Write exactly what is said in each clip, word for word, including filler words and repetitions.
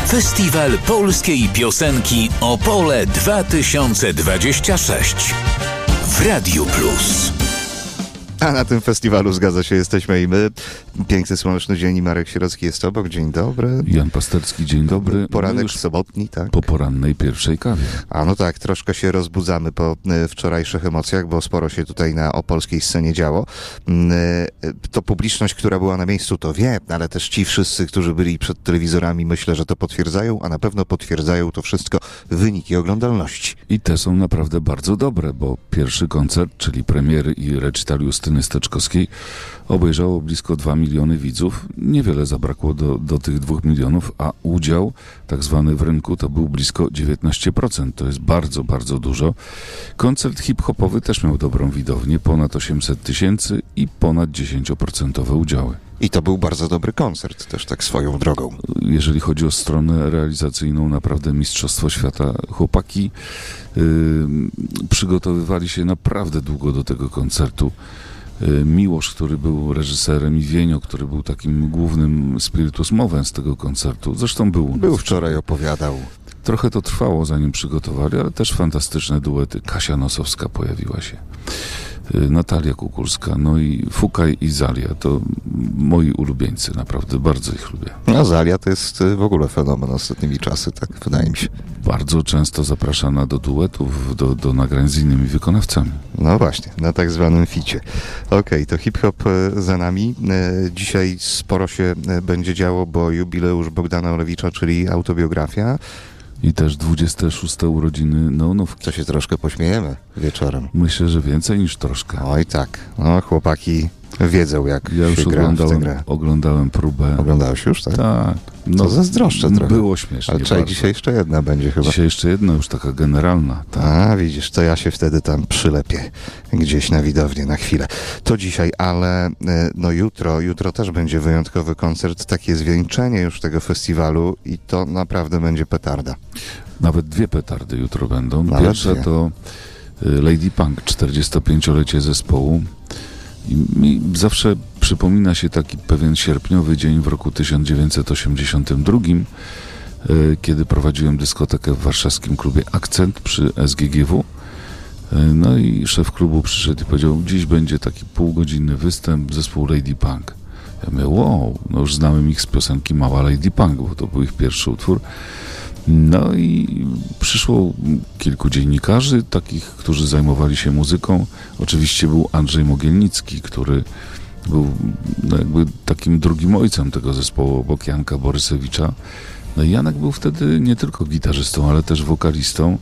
Festiwal Polskiej Piosenki Opole dwa tysiące dwadzieścia sześć w Radiu Plus. A na tym festiwalu, zgadza się, jesteśmy i my. Piękny, słoneczny dzień i Marek Sierocki jest obok. Dzień dobry. Jan Pasterski, dzień dobry. Poranek już sobotni, tak? Po porannej pierwszej kawie. A no tak, troszkę się rozbudzamy po wczorajszych emocjach, bo sporo się tutaj na opolskiej scenie działo. To publiczność, która była na miejscu, to wie, ale też ci wszyscy, którzy byli przed telewizorami, myślę, że to potwierdzają, a na pewno potwierdzają to wszystko wyniki oglądalności. I te są naprawdę bardzo dobre, bo pierwszy koncert, czyli premiery i recital Justyny Steczkowskiej, obejrzało blisko dwa miliony widzów. Niewiele zabrakło do, do tych dwóch milionów, a udział tak zwany w rynku to był blisko dziewiętnaście procent. To jest bardzo, bardzo dużo. Koncert hip-hopowy też miał dobrą widownię, ponad osiemset tysięcy i ponad dziesięć procent udziały. I to był bardzo dobry koncert, też tak swoją drogą. Jeżeli chodzi o stronę realizacyjną, naprawdę Mistrzostwo Świata. Chłopaki yy, przygotowywali się naprawdę długo do tego koncertu. Yy, Miłosz, który był reżyserem, i Wienio, który był takim głównym spiritus movens z tego koncertu. Zresztą był. Był wczoraj, opowiadał. Trochę to trwało, zanim przygotowali, ale też fantastyczne duety. Kasia Nosowska pojawiła się. Natalia Kukulska, no i Fukaj i Zalia, to moi ulubieńcy, naprawdę bardzo ich lubię. No Zalia to jest w ogóle fenomen ostatnimi czasy, tak wydaje mi się. Bardzo często zapraszana do duetów, do, do nagrań z innymi wykonawcami. No właśnie, na tak zwanym ficie. Okej, okay, to hip-hop za nami. Dzisiaj sporo się będzie działo, bo jubileusz Bogdana Olewicza, czyli autobiografia. I też dwudzieste szóste urodziny Neonówki. To się troszkę pośmiejemy wieczorem. Myślę, że więcej niż troszkę. Oj tak, no chłopaki wiedzą, jak ja się już gra oglądałem, w tę grę. oglądałem próbę. Oglądałeś już, tak? Tak. No, to zazdroszczę trochę. Było śmiesznie. Ale czekaj, dzisiaj jeszcze jedna będzie chyba. Dzisiaj jeszcze jedna, już taka generalna. Tak. A, widzisz, to ja się wtedy tam przylepię gdzieś na widownię na chwilę. To dzisiaj, ale no jutro, jutro też będzie wyjątkowy koncert, takie zwieńczenie już tego festiwalu i to naprawdę będzie petarda. Nawet dwie petardy jutro będą. Nawet Pierwsza dwie. to Lady Punk, czterdziestopięciolecie zespołu. I mi zawsze przypomina się taki pewien sierpniowy dzień w roku tysiąc dziewięćset osiemdziesiątym drugim, kiedy prowadziłem dyskotekę w warszawskim klubie Akcent przy S G G W. No i szef klubu przyszedł i powiedział, dziś będzie taki półgodzinny występ, zespół Lady Punk. Ja mówię, wow, no już znałem ich z piosenki Mała Lady Punk, bo to był ich pierwszy utwór. No i przyszło kilku dziennikarzy, takich, którzy zajmowali się muzyką. Oczywiście był Andrzej Mogielnicki, który był no jakby takim drugim ojcem tego zespołu obok Janka Borysewicza. No i Janek był wtedy nie tylko gitarzystą, ale też wokalistą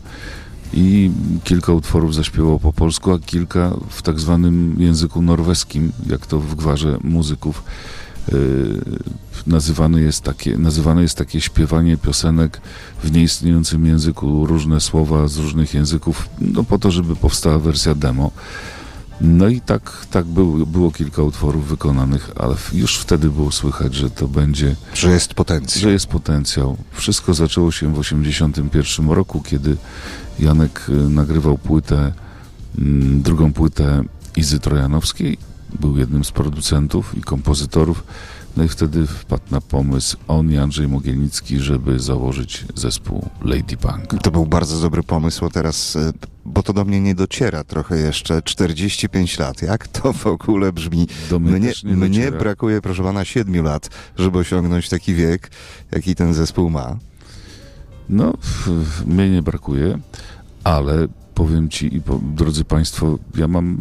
i kilka utworów zaśpiewał po polsku, a kilka w tak zwanym języku norweskim, jak to w gwarze muzyków. Yy, nazywane jest takie, nazywane jest takie śpiewanie piosenek w nieistniejącym języku, różne słowa z różnych języków, no po to, żeby powstała wersja demo. No i tak, tak był, było kilka utworów wykonanych, ale już wtedy było słychać, że to będzie... Że jest potencjał. Że jest potencjał. Wszystko zaczęło się w osiemdziesiątym pierwszym roku, kiedy Janek nagrywał płytę, drugą płytę Izy Trojanowskiej. Był jednym z producentów i kompozytorów. No i wtedy wpadł na pomysł on i Andrzej Mogielnicki, żeby założyć zespół Lady Punk. To był bardzo dobry pomysł, a teraz, bo to do mnie nie dociera trochę jeszcze, czterdzieści pięć lat. Jak to w ogóle brzmi? Do mnie mnie też nie mnie dociera. brakuje, proszę pana, siedmiu lat, żeby osiągnąć taki wiek, jaki ten zespół ma. No, mnie nie brakuje, ale powiem ci, i po, drodzy państwo, ja mam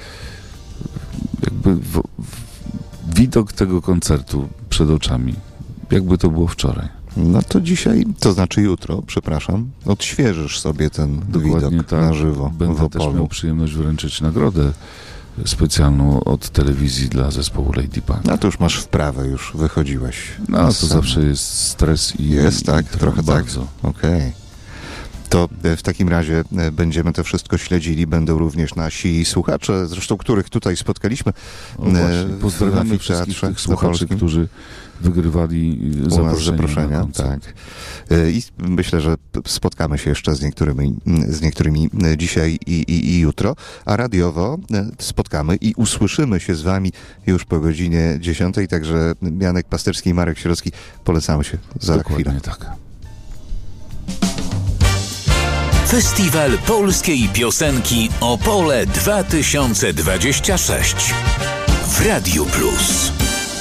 jakby w, w, widok tego koncertu przed oczami, jakby to było wczoraj. No to dzisiaj, to znaczy jutro, przepraszam, odświeżysz sobie ten Dokładnie widok tak. na żywo Będę w też Opolu. miał przyjemność wręczyć nagrodę specjalną od telewizji dla zespołu Lady Punk. No to już masz wprawę, już wychodziłeś. No na to scenę. zawsze jest stres i... Jest, tak, i trochę bardzo. tak. Okej. Okay. To w takim razie będziemy to wszystko śledzili. Będą również nasi słuchacze, zresztą których tutaj spotkaliśmy. O, właśnie. Pozdrawiamy w wszystkich Teatrze tych słuchaczy, Opolskim. którzy wygrywali zaproszenia. zaproszenia tak. I myślę, że spotkamy się jeszcze z niektórymi, z niektórymi dzisiaj i, i, i jutro, a radiowo spotkamy i usłyszymy się z wami już po godzinie dziesiątej, także Janek Pasterski i Marek Sierocki, polecamy się za Dokładnie chwilę. Tak. Festiwal Polskiej Piosenki Opole dwa tysiące dwadzieścia sześć w Radiu Plus.